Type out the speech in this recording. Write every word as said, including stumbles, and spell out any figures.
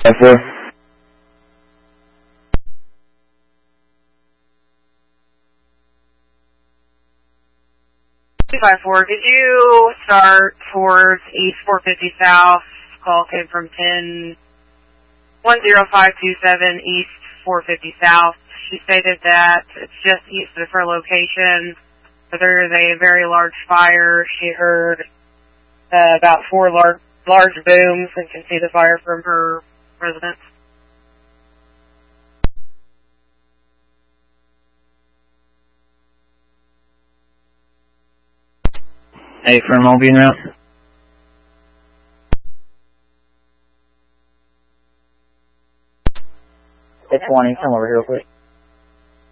four. two five four, did you start towards East four fifty South? Call came from ten one zero five two seven East four fifty South. She stated that it's just east of her location. There is a very large fire. She heard uh, about four large, large booms and can see the fire from her residence. Hey, firm, I'll be en route. Hey, twenty, come over here real quick.